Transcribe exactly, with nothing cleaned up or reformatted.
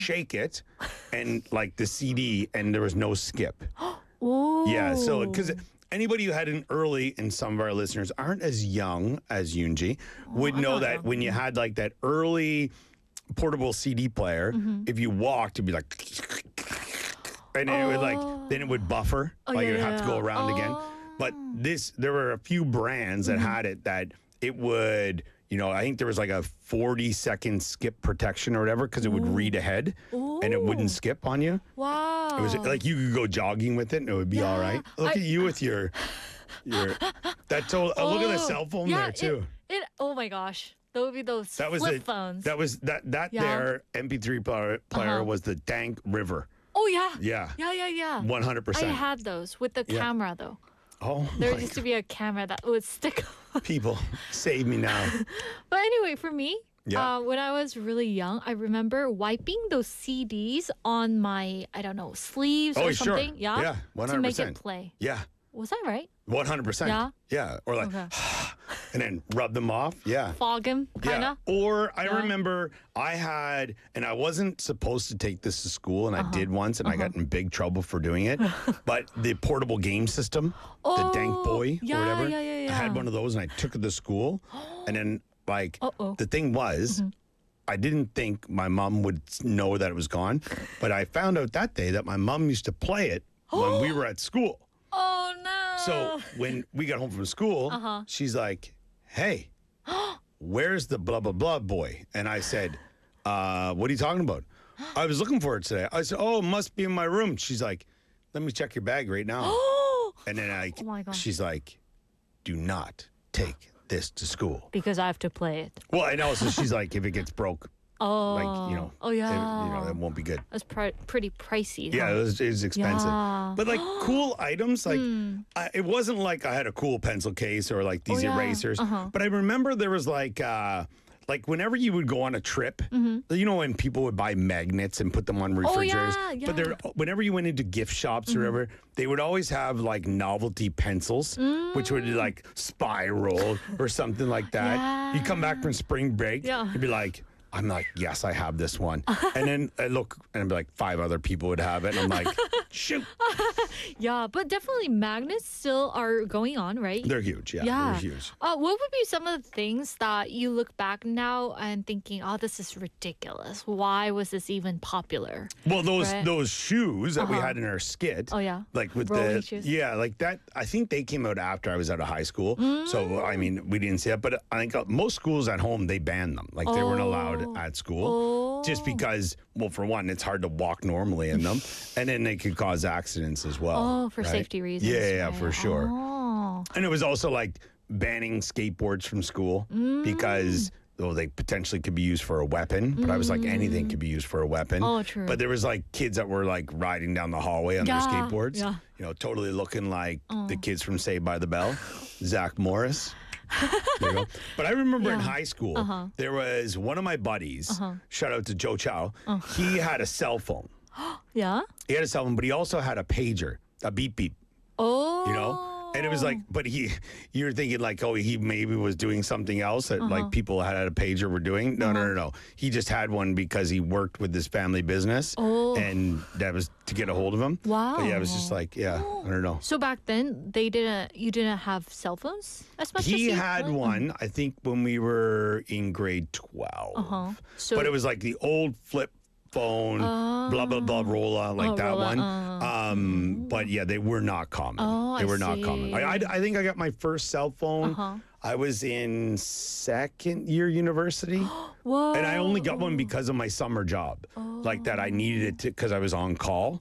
shake it and like the C D, and there was no skip. Ooh. Yeah, so because anybody who had an early, and some of our listeners aren't as young as Yunji, would I'm know not that young. when you had like that early portable C D player, Mm-hmm. if you walked, it'd be like, and it would like, then it would buffer, Oh, like yeah, you'd yeah, have to go yeah. around again. But this, there were a few brands that Mm-hmm. had it that it would, you know, I think there was like a forty second skip protection or whatever, because it would read ahead and it Ooh. wouldn't skip on you. Wow. It was like you could go jogging with it and it would be all Yeah, right. Look I- at you with your your that total, uh, look at the Oh, cell phone yeah, there too. It, it oh my gosh. That would be those that was flip the phones. that was that that Yeah. there M P three player, player Uh-huh. was the Dank River. oh yeah. Yeah. Yeah, yeah, yeah. one hundred I percent. had those with the Yeah. camera though. Oh There my used to be a camera that would stick. people, save me now. But anyway, for me, Yeah. uh, when I was really young, I remember wiping those C Ds on my, I don't know, sleeves Oh, or sure. something. Yeah. Yeah, To make it one hundred percent. play. Yeah. Was I right? one hundred percent. Yeah? Yeah. Or like Okay. and then rub them off. Yeah. Fog him, kind Yeah. of. Or I Yeah. remember I had, and I wasn't supposed to take this to school, and Uh-huh. I did once, and I got in big trouble for doing it. But the portable game system, the Dank Oh, Boy yeah, or whatever, yeah, yeah, I had yeah. one of those, and I took it to school. And then, like, Uh-oh. the thing was, I didn't think my mom would know that it was gone, but I found out that day that my mom used to play it when we were at school. Oh no. So when we got home from school, Uh-huh. she's like, "Hey, where's the blah blah blah boy?" And I said, uh, "What are you talking about?" I was looking for it today. I said, "Oh, it must be in my room." She's like, "Let me check your bag right now." Oh, And then I, Oh my God. she's like, "Do not take this to school." because I have to play it. Well, and also she's like, "If it gets broke, Oh. like you know, Oh it- yeah. you know, that won't be good." That's pri- pretty pricey. Yeah, huh? it was, it was expensive. Yeah. But like cool items, like Hmm. I, it wasn't like I had a cool pencil case or like these Oh, yeah. erasers. Uh-huh. But I remember there was like, uh, like whenever you would go on a trip, you know, when people would buy magnets and put them on refrigerators. Mm-hmm. Oh, yeah, But there, whenever you went into gift shops or whatever, they would always have like novelty pencils, which would like spiral or something like that. You come back from spring break, Yeah. you'd be like, I'm like, yes, I have this one. And then I look, and I'd be like, five other people would have it. And I'm like, shoot. Yeah, but definitely magnets still are going on, right? They're huge. Yeah, Yeah. they're huge. Uh, what would be some of the things that you look back now and thinking, oh, this is ridiculous. Why was this even popular? Well, those Right. those shoes that we Uh-huh. had in our skit. Oh, yeah? Like with Rolling the shoes? yeah, like that. I think they came out after I was out of high school. So Mm. I mean, we didn't see it. But I think uh, most schools at home they banned them. Like they weren't allowed Oh. at school, just Oh. because. Well, for one, it's hard to walk normally in them, and then they could cause accidents as well. Oh, for right? safety reasons. Yeah, yeah, right? for sure. Oh. And it was also like banning skateboards from school Mm. because though they potentially could be used for a weapon. But I was like, anything could be used for a weapon. Oh, true. But there was like kids that were like riding down the hallway on Yeah, their skateboards. yeah. You know, totally looking like the kids from Saved by the Bell, Zach Morris. There you go. But I remember in Yeah. high school, Uh-huh. there was one of my buddies, shout out to Joe Chow, Uh. he had a cell phone. Yeah? He had a cell phone, but he also had a pager, a beep beep. Oh. You know, and it was like, but he, you're thinking like, oh, he maybe was doing something else that Uh-huh. like people had a pager were doing. No, no, no, no. He just had one because he worked with this family business, Oh. and that was to get a hold of him. But yeah, it was just Wow. like, yeah, I don't know. So back then, they didn't. You didn't have cell phones as much as He you had like? one, I think, when we were in grade twelve. Uh-huh. So But it was like the old flip phone, blah blah blah, Rolla, like Oh, that Rolla, one. uh. um, but yeah, they were not common. Oh, they I were not common. I, I, see. I think I got my first cell phone. Uh-huh. I was in second year university, Whoa. and I only got one because of my summer job, like that. I needed it because I was on call.